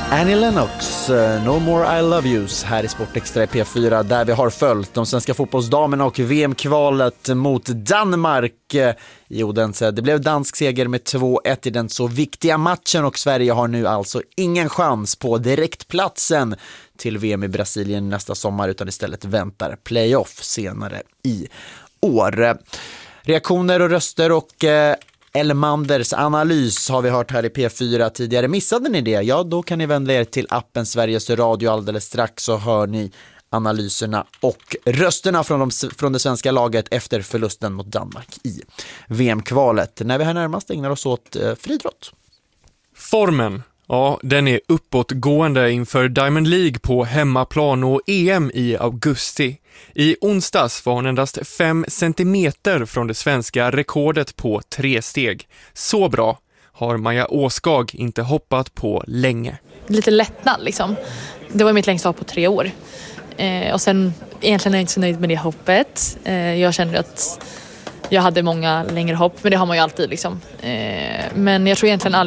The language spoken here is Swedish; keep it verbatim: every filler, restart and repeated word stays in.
Annie Lennox, No More I Love Yous här i Sportextra i P fyra, där vi har följt de svenska fotbollsdamerna och V M-kvalet mot Danmark i Odense. Det blev dansk seger med två ett i den så viktiga matchen och Sverige har nu alltså ingen chans på direktplatsen till V M i Brasilien nästa sommar, utan istället väntar playoff senare i år. Reaktioner och röster och eh, Elmanders analys har vi hört här i P fyra tidigare. Missade ni det? Ja, då kan ni vända er till appen Sveriges Radio alldeles strax, så hör ni analyserna och rösterna från, de, från det svenska laget efter förlusten mot Danmark i V M-kvalet. När vi här närmast ägnar oss åt eh, friidrott. Formen, ja, den är uppåtgående inför Diamond League på hemmaplan och E M i augusti. I onsdags var hon endast fem centimeter från det svenska rekordet på tre steg. Så bra har Maja Åskag inte hoppat på länge. Lite lättnad liksom. Det var mitt längsta hopp på tre år. Eh, och sen egentligen är jag inte så nöjd med det hoppet. Eh, jag kände att jag hade många längre hopp, men det har man ju alltid liksom. Eh, men jag tror egentligen aldrig